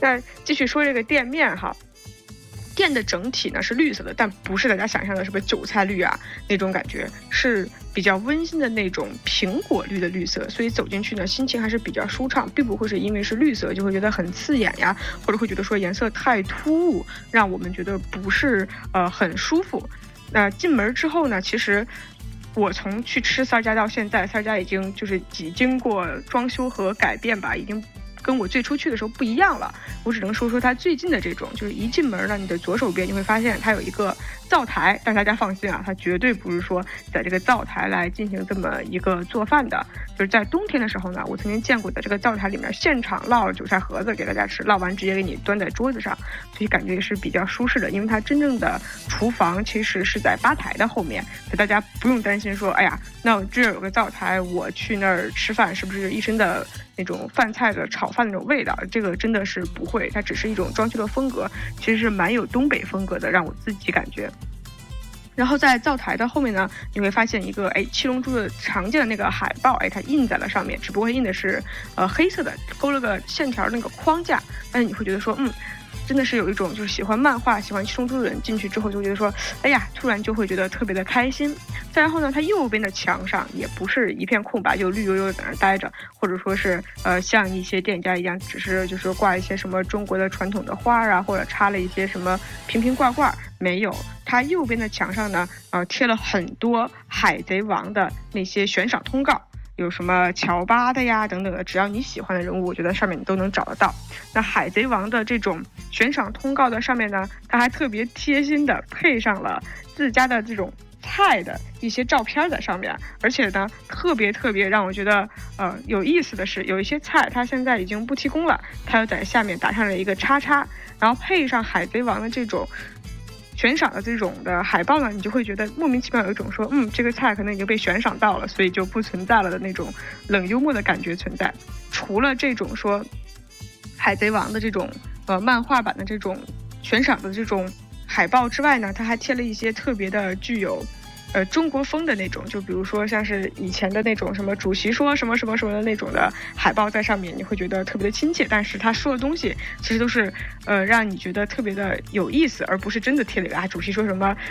那继续说这个店面哈，店的整体呢是绿色的，但不是大家想象的什么韭菜绿啊那种感觉，是比较温馨的那种苹果绿的绿色，所以走进去呢心情还是比较舒畅，并不会是因为是绿色就会觉得很刺眼呀，或者会觉得说颜色太突兀，让我们觉得不是很舒服。那进门之后呢，其实我从去吃三家到现在，三家已经经过装修和改变吧，已经跟我最初去的时候不一样了。我只能说说它最近的这种，就是一进门呢，你的左手边你会发现它有一个灶台，但大家放心啊，它绝对不是说在这个灶台来进行这么一个做饭的。就是在冬天的时候呢，我曾经见过在这个灶台里面现场烙韭菜盒子给大家吃，烙完直接给你端在桌子上，所以感觉也是比较舒适的。因为它真正的厨房其实是在吧台的后面，所以大家不用担心说，哎呀，那我这儿有个灶台，我去那儿吃饭是不是一身的那种饭菜的炒饭那种味道？这个真的是不会，它只是一种装修的风格，其实是蛮有东北风格的，让我自己感觉。然后在灶台的后面呢，你会发现一个七龙珠的常见的那个海报，它印在了上面，只不过印的是黑色的，勾了个线条那个框架，但是你会觉得说真的是有一种就是喜欢漫画喜欢七龙珠的人进去之后就觉得说，哎呀，突然就会觉得特别的开心。再然后呢，它右边的墙上也不是一片空白，就绿油油在那儿待着，或者说是像一些店家一样，只是就是挂一些什么中国的传统的花啊，或者插了一些什么瓶瓶罐罐，没有。它右边的墙上呢，贴了很多海贼王的那些悬赏通告。有什么乔巴的呀等等的，只要你喜欢的人物，我觉得上面你都能找得到。那海贼王的这种悬赏通告的上面呢，它还特别贴心的配上了自家的这种菜的一些照片在上面，而且呢特别让我觉得有意思的是，有一些菜它现在已经不提供了，它又在下面打上了一个叉叉，然后配上海贼王的这种悬赏的这种的海报呢，你就会觉得莫名其妙有一种说这个菜可能已经被悬赏到了，所以就不存在了的那种冷幽默的感觉存在。除了这种说海贼王的这种漫画版的这种悬赏的这种海报之外呢，它还贴了一些特别的具有中国风的那种，就比如说像是以前的那种什么主席说什么什么什么的那种的海报在上面，你会觉得特别的亲切，但是他说的东西其实都是让你觉得特别的有意思，而不是真的贴了一个主席说什么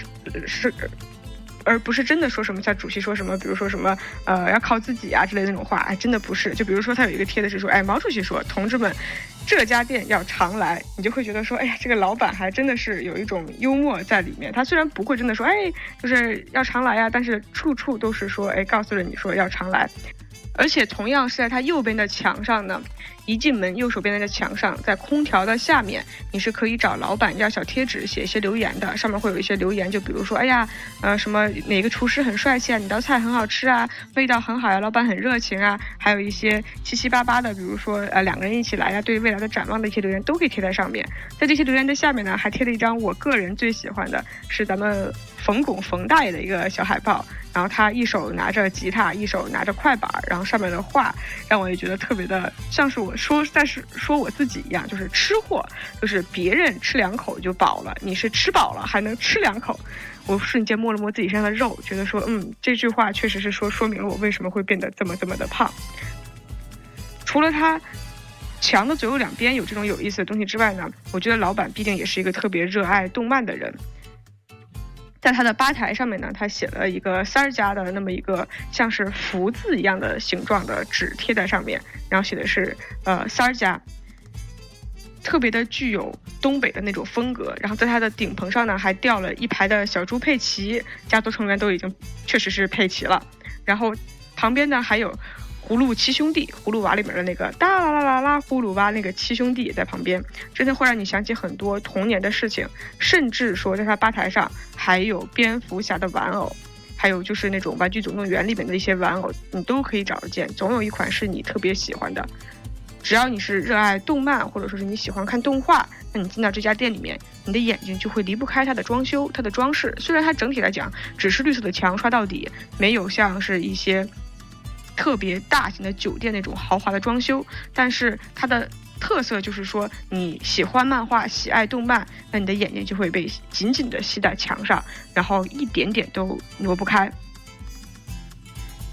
而不是真的说什么像主席说什么，比如说什么要靠自己啊之类的那种话，真的不是。就比如说他有一个贴的是说，毛主席说同志们这家店要常来，你就会觉得说，哎呀，这个老板还真的是有一种幽默在里面。他虽然不会真的说就是要常来啊，但是处处都是说告诉了你说要常来。而且同样是在他右边的墙上呢，一进门右手边的墙上，在空调的下面，你是可以找老板要小贴纸写一些留言的，上面会有一些留言，就比如说什么哪个厨师很帅气啊，你道菜很好吃啊，味道很好呀，老板很热情啊，还有一些七七八八的，比如说两个人一起来呀，对未来的展望的一些留言都可以贴在上面。在这些留言的下面呢，还贴了一张我个人最喜欢的是咱们冯大爷的一个小海报，然后他一手拿着吉他，一手拿着快板，然后上面的话让我也觉得特别的像是我说我自己一样，就是吃货，就是别人吃2口就饱了，你是吃饱了还能吃2口。我瞬间摸了摸自己身上的肉，觉得说这句话确实是说明了我为什么会变得这么的胖。除了他墙的左右两边有这种有意思的东西之外呢，我觉得老板毕竟也是一个特别热爱动漫的人。在他的吧台上面呢，他写了一个三儿家的那么一个像是福字一样的形状的纸贴在上面，然后写的是三儿家，特别的具有东北的那种风格。然后在他的顶棚上呢，还吊了一排的小猪佩奇，家族成员都已经确实是配齐了。然后旁边呢还有葫芦七兄弟，葫芦娃里面的那个哒啦啦啦啦葫芦娃那个七兄弟在旁边，真的会让你想起很多童年的事情。甚至说在他吧台上还有蝙蝠侠的玩偶，还有就是那种玩具总动员里面的一些玩偶，你都可以找得见，总有一款是你特别喜欢的。只要你是热爱动漫，或者说是你喜欢看动画，那你进到这家店里面，你的眼睛就会离不开它的装修，它的装饰。虽然它整体来讲只是绿色的墙刷到底，没有像是一些特别大型的酒店那种豪华的装修，但是它的特色就是说，你喜欢漫画喜爱动漫，那你的眼睛就会被紧紧的吸在墙上，然后一点点都挪不开。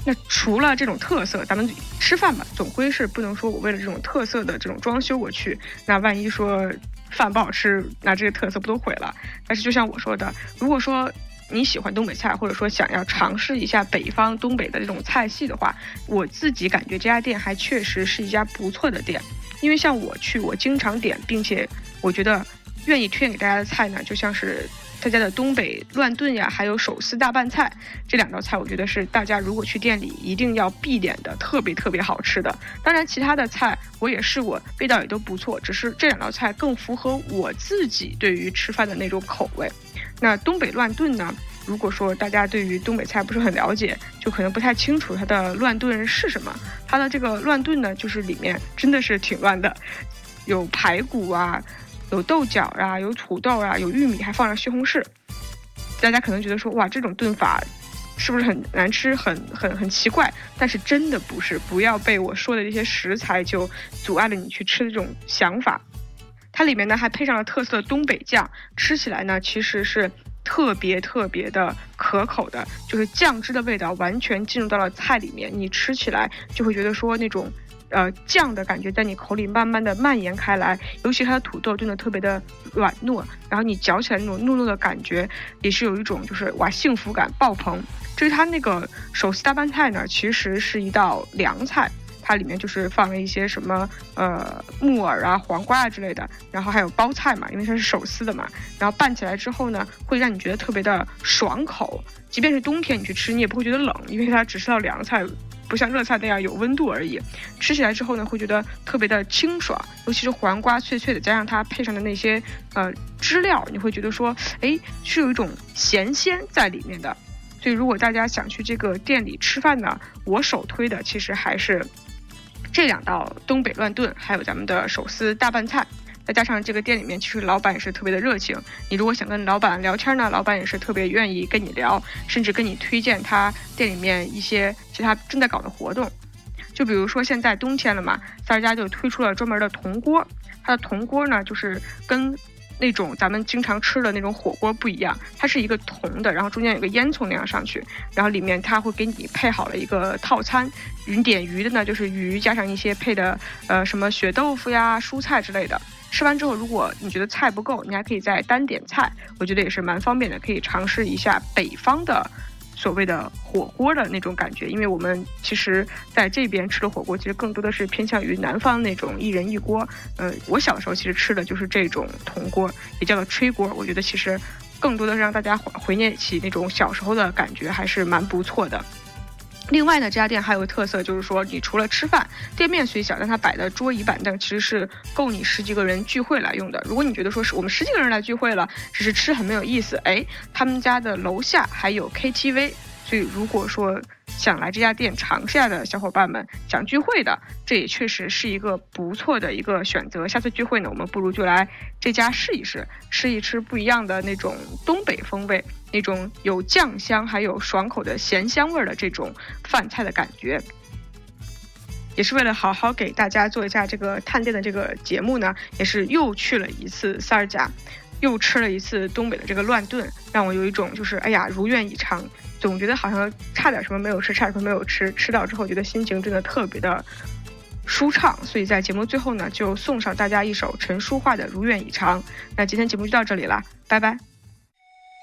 那除了这种特色，咱们吃饭吧，总归是不能说我为了这种特色的这种装修我去，那万一说饭不好吃，那这个特色不都毁了？但是就像我说的，如果说你喜欢东北菜，或者说想要尝试一下北方东北的这种菜系的话，我自己感觉这家店还确实是一家不错的店。因为像我去，我经常点，并且我觉得愿意推荐给大家的菜呢，就像是他家的东北乱炖呀，还有手撕大拌菜，这2道菜我觉得是大家如果去店里一定要必点的，特别特别好吃的。当然其他的菜我也试过，味道也都不错，只是这2道菜更符合我自己对于吃饭的那种口味。那东北乱炖呢，如果说大家对于东北菜不是很了解，就可能不太清楚它的乱炖是什么。它的这个乱炖呢，就是里面真的是挺乱的，有排骨啊，有豆角啊，有土豆啊，有玉米，还放了西红柿。大家可能觉得说，哇，这种炖法是不是很难吃，很奇怪？但是真的不是，不要被我说的这些食材就阻碍了你去吃的这种想法。它里面呢还配上了特色的东北酱，吃起来呢其实是特别特别的可口的，就是酱汁的味道完全进入到了菜里面，你吃起来就会觉得说那种酱的感觉在你口里慢慢的蔓延开来，尤其它的土豆炖的特别的软糯，然后你嚼起来那种糯糯的感觉，也是有一种就是哇幸福感爆棚。至于它那个手撕大拌菜呢，其实是一道凉菜，它里面就是放了一些什么木耳啊、黄瓜啊之类的，然后还有包菜嘛，因为它是手撕的嘛，然后拌起来之后呢，会让你觉得特别的爽口，即便是冬天你去吃，你也不会觉得冷，因为它只是道凉菜，不像热菜那样有温度而已。吃起来之后呢，会觉得特别的清爽，尤其是黄瓜脆脆的，加上它配上的那些汁料，你会觉得说，哎，是有一种咸鲜在里面的。所以如果大家想去这个店里吃饭呢，我首推的其实还是这2道东北乱炖，还有咱们的手撕大拌菜。再加上这个店里面其实老板也是特别的热情，你如果想跟老板聊天呢，老板也是特别愿意跟你聊，甚至跟你推荐他店里面一些其他正在搞的活动。就比如说现在冬天了嘛，三儿家就推出了专门的铜锅，它的铜锅呢就是跟那种咱们经常吃的那种火锅不一样，它是一个铜的，然后中间有个烟囱那样上去，然后里面它会给你配好了一个套餐，你点鱼的呢就是鱼加上一些配的什么血豆腐呀、蔬菜之类的。吃完之后，如果你觉得菜不够，你还可以再单点菜，我觉得也是蛮方便的，可以尝试一下北方的所谓的火锅的那种感觉。因为我们其实在这边吃的火锅，其实更多的是偏向于南方那种一人一锅。我小时候其实吃的就是这种铜锅，也叫做炊锅。我觉得其实更多的是让大家回念起那种小时候的感觉，还是蛮不错的。另外呢，这家店还有个特色，就是说你除了吃饭，店面虽小，但它摆的桌椅板凳其实是够你10几个人聚会来用的。如果你觉得说是我们10几个人来聚会了，只是吃很没有意思，他们家的楼下还有 KTV， 所以如果说想来这家店尝试下的小伙伴们，想聚会的，这也确实是一个不错的一个选择。下次聚会呢，我们不如就来这家试一试，吃一吃不一样的那种东北风味，那种有酱香还有爽口的咸香味的这种饭菜的感觉。也是为了好好给大家做一下这个探店的这个节目呢，也是又去了一次三儿家，又吃了一次东北的这个乱炖，让我有一种就是哎呀如愿以偿，总觉得好像差点什么没有吃，差点什么没有吃，吃到之后觉得心情真的特别的舒畅。所以在节目最后呢，就送上大家一首陈淑桦的《如愿以偿》。那今天节目就到这里了，拜拜。